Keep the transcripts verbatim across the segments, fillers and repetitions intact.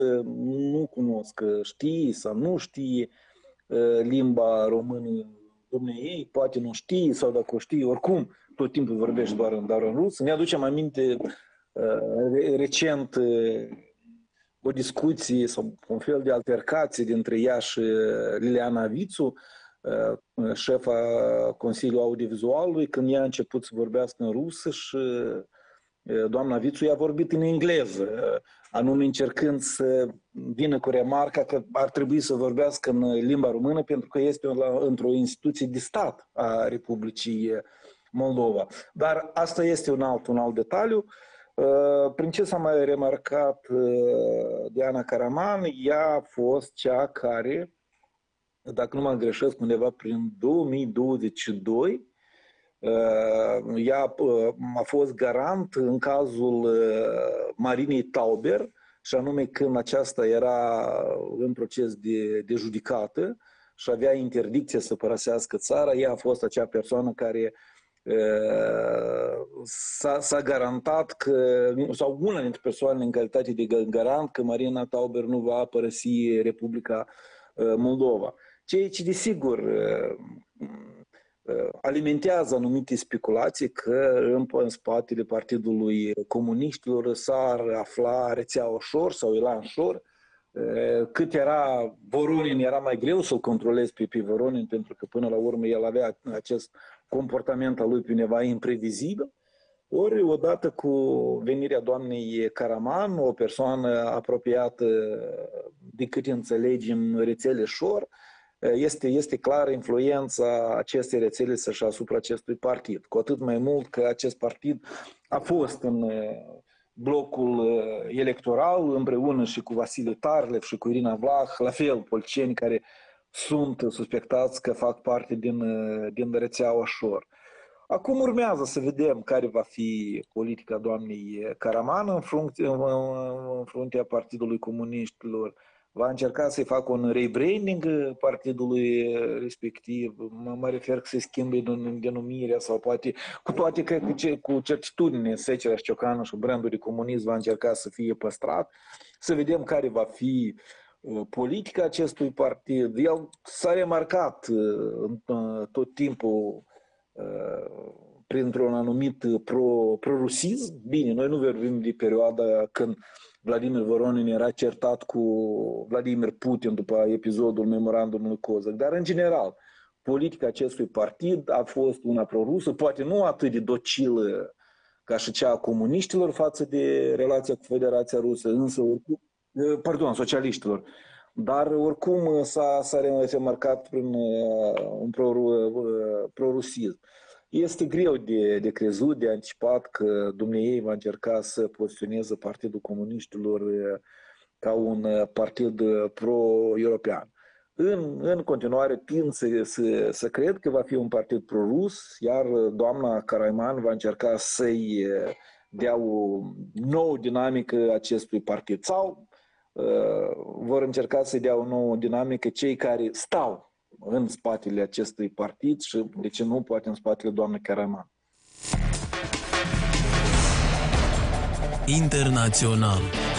nu cunosc, știe sau nu știe limba română dumneiei, poate nu știe sau dacă o știe, oricum tot timpul vorbește doar în, doar în rusă. Ne aducem aminte recent o discuție sau un fel de altercație dintre ea și Liliana Vițu, șefa Consiliului Audiovizualului, când ea a început să vorbească în rusă și doamna Vițu i-a vorbit în engleză, anume încercând să vină cu remarca că ar trebui să vorbească în limba română pentru că este într-o instituție de stat a Republicii Moldova. Dar asta este un alt, un alt detaliu. Prin ce s-a mai remarcat Diana Caraman, ea a fost cea care, dacă nu mă greșesc, undeva prin două mii douăzeci și doi, ea a fost garant în cazul Marinei Tauber, și anume când aceasta era în proces de, de judecată și avea interdicție să părăsească țara, ea a fost acea persoană care s-a garantat că, sau una dintre persoane în calitate de garant, că Marina Tauber nu va părăsi Republica Moldova. Ceea ce, desigur, alimentează anumite speculații că în, în spatele Partidului Comuniștilor s-ar afla rețeaua Șor sau Ilan Șor. Cât era Voronin, era mai greu să-l controlezi pe, pe Voronin, pentru că până la urmă el avea acest comportament al lui pe undeva imprevizibil. Ori, odată cu venirea doamnei Caraman, o persoană apropiată, de cât înțelegem, rețele Șor, este, este clară influența acestei rețele să-și asupra acestui partid. Cu atât mai mult că acest partid a fost în blocul electoral împreună și cu Vasile Tarlev și cu Irina Vlah, la fel policieni care sunt suspectați că fac parte din, din rețeaua Șor. Acum urmează să vedem care va fi politica doamnei Caraman în fruntea, în fruntea Partidului Comuniștilor. Va încerca să-i facă un rebranding partidului respectiv, mă, mă refer că se schimbe denumirea sau poate, cu toate cred că ce, cu certitudine Secerea și Ciocană și brandul de comunism va încerca să fie păstrat, să vedem care va fi politica acestui partid. El s-a remarcat tot timpul printr-un anumit pro, prorusism. Bine, noi nu vorbim de perioada când Vladimir Voronin era certat cu Vladimir Putin după episodul memorandumului Kozak, dar în general politica acestui partid a fost una prorusă, poate nu atât de docilă ca și cea a comuniștilor față de relația cu Federația Rusă, însă oricum, pardon, socialiștilor, dar oricum s-a, s-a remarcat prin un prorusism. Este greu de, de crezut, de anticipat că dumneiei va încerca să poziționeze Partidul Comuniștilor ca un partid pro-european. În, în continuare tind să, să, să cred că va fi un partid pro-rus, iar doamna Caraman va încerca să-i dea o nouă dinamică acestui partid. Sau uh, vor încerca să-i dea o nouă dinamică cei care stau în spatele acestui partid și, de ce nu, poate în spatele doamnei Caraman. Internațional.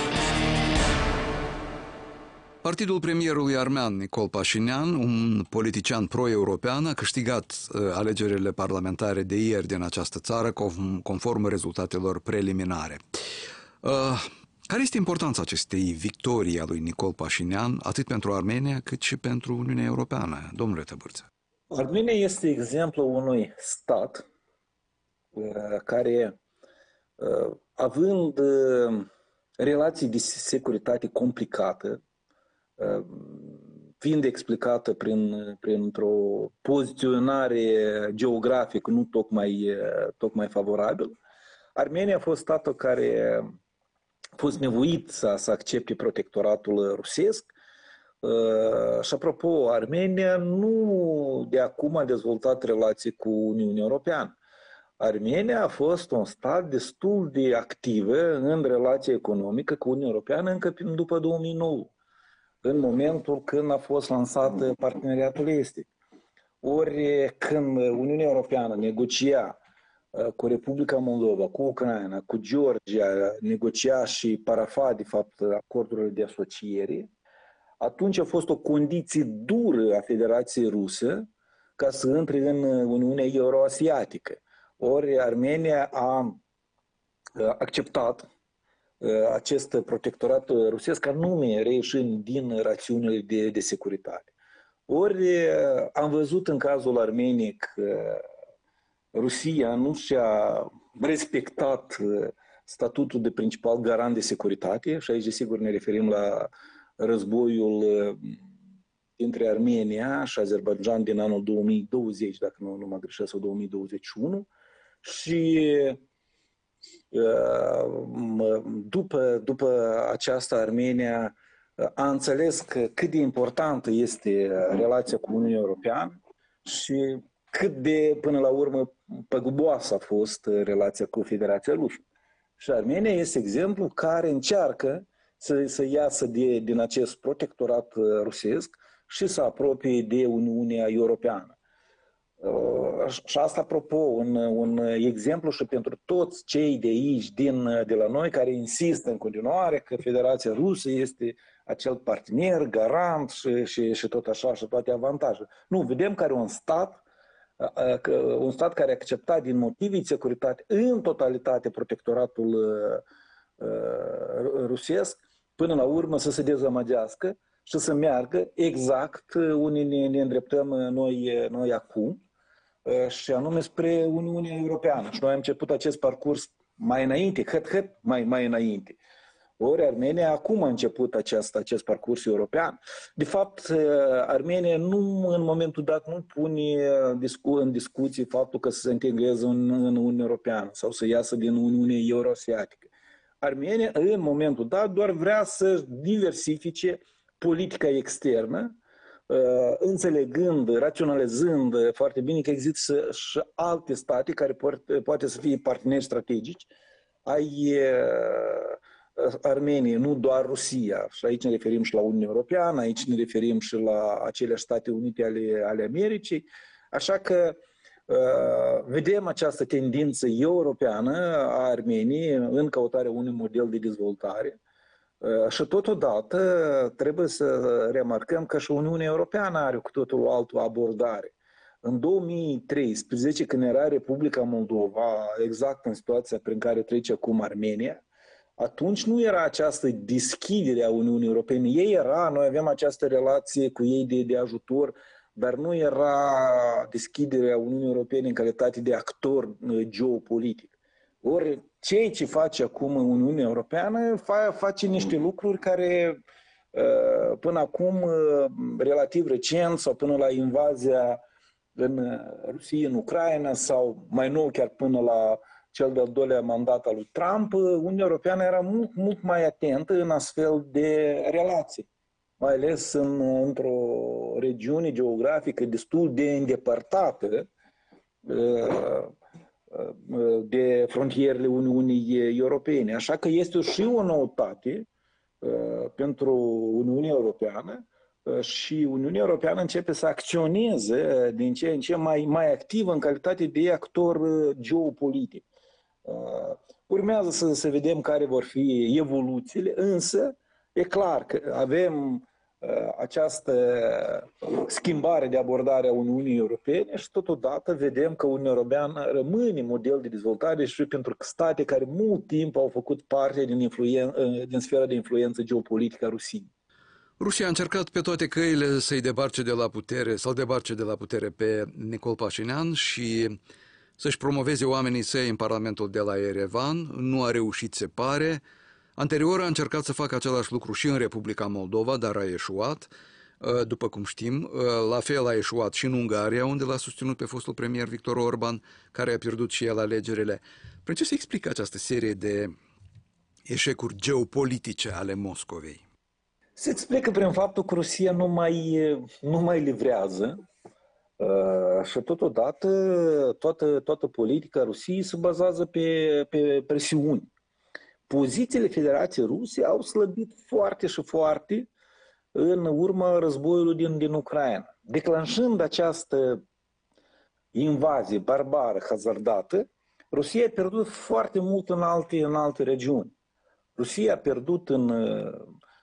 Partidul premierului armean Nicol Pașinian, un politician pro-european, a câștigat uh, alegerile parlamentare de ieri din această țară conform rezultatelor preliminare. Uh, Care este importanța acestei victorii a lui Nicol Pașinian, atât pentru Armenia, cât și pentru Uniunea Europeană, domnule Tăbârță? Armenia este exemplul unui stat care, având relații de securitate complicate, fiind explicată prin, printr-o poziționare geografică nu tocmai, tocmai favorabilă, Armenia a fost statul care a fost nevoit să, să accepte protectoratul rusesc. Și apropo, Armenia nu de acum a dezvoltat relații cu Uniunea Europeană. Armenia a fost un stat destul de activ în relația economică cu Uniunea Europeană încă după două mii nouă, în momentul când a fost lansat parteneriatul estic. Ori când Uniunea Europeană negocia cu Republica Moldova, cu Ucraina, cu Georgia, negocia și parafa, de fapt, acordurile de asociere, atunci a fost o condiție dură a Federației Ruse ca să intre în Uniunea Euroasiatică. Ori Armenia a acceptat acest protectorat rusesc anume reieșind din rațiunile de, de securitate. Ori am văzut în cazul Armeniei că Rusia nu și-a respectat statutul de principal garant de securitate și aici desigur ne referim la războiul dintre Armenia și Azerbaijan din anul două mii douăzeci, dacă nu, nu mă greșesc, sau două mii douăzeci și unu și după, după aceasta Armenia a înțeles că cât de importantă este relația cu Uniunea Europeană și cât de, până la urmă, păguboasă a fost relația cu Federația Rusă. Și Armenia este exemplu care încearcă să, să iasă de, din acest protectorat rusesc și să apropie de Uniunea Europeană. Și asta, apropo, un, un exemplu și pentru toți cei de aici, din, de la noi, care insistă în continuare că Federația Rusă este acel partener, garant și, și, și tot așa, și toate avantajele. Nu, vedem că are un stat, un stat care a acceptat din motive de securitate în totalitate protectoratul rusesc, până la urmă să se dezamăgească și să meargă exact unde ne, ne îndreptăm noi, noi acum, și anume spre Uniunea Europeană. Și noi am început acest parcurs mai înainte, hăt, hăt, mai, mai înainte. Ori Armenia acum a început acest, acest parcurs european. De fapt, Armenia nu, în momentul dat, nu pune discu- în discuție faptul că să se integreze în, în Uniunea Europeană sau să iasă din Uniunea Euroasiatică. Armenia, în momentul dat, doar vrea să diversifice politica externă, înțelegând, raționalizând foarte bine că există și alte state care poate să fie parteneri strategici ai Armeniei, nu doar Rusia. Și aici ne referim și la Uniunea Europeană, aici ne referim și la acele State Unite ale, ale Americii. Așa că uh, vedem această tendință europeană a Armeniei în căutarea unui model de dezvoltare. Uh, și totodată trebuie să remarcăm că și Uniunea Europeană are cu totul o altă abordare. În două mii treisprezece, când era Republica Moldova, exact în situația prin care trece acum Armenia, atunci nu era această deschidere a Uniunii Europene. Ei era, noi aveam această relație cu ei de, de ajutor, dar nu era deschiderea Uniunii Europene în calitate de actor geopolitic. Ori ceea ce face acum Uniunea Europeană face niște lucruri care până acum, relativ recent, sau până la invazia în Rusia, în Ucraina, sau mai nou chiar până la cel de-al doilea mandat al lui Trump, Uniunea Europeană era mult, mult mai atentă în astfel de relații, mai ales în, într-o regiune geografică destul de îndepărtată de frontierele Uniunii Europene. Așa că este și o noutate pentru Uniunea Europeană și Uniunea Europeană începe să acționeze din ce în ce mai, mai activ în calitate de actor geopolitic. Urmează să, să vedem care vor fi evoluțiile, însă e clar că avem această schimbare de abordare a Uniunii Europene și totodată vedem că Uniunea Europeană rămâne model de dezvoltare și pentru state care mult timp au făcut parte din, influen- din sfera de influență geopolitică a Rusiei. Rusia a încercat pe toate căile să-i debarce de la putere, să-l debarce de la putere pe Nicol Pașinian și să-și promoveze oamenii săi în Parlamentul de la Yerevan. Nu a reușit, se pare. Anterior a încercat să facă același lucru și în Republica Moldova, dar a eșuat, după cum știm. La fel a eșuat și în Ungaria, unde l-a susținut pe fostul premier Viktor Orban, care a pierdut și el alegerile. Prin ce se explică această serie de eșecuri geopolitice ale Moscovei? Se explică prin faptul că Rusia nu mai, nu mai livrează uh, și totodată toată, toată politica Rusiei se bazează pe, pe presiuni. Pozițiile Federației Ruse au slăbit foarte și foarte în urma războiului din, din Ucraina. Declanșând această invazie barbară, hazardată, Rusia a pierdut foarte mult în alte, în alte regiuni. Rusia a pierdut în